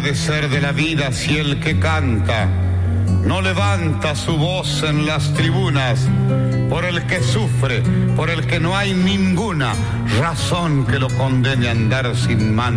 de ser de la vida si el que canta no levanta su voz en las tribunas? Por el que sufre, por el que no hay ninguna razón que lo condene a andar sin mano.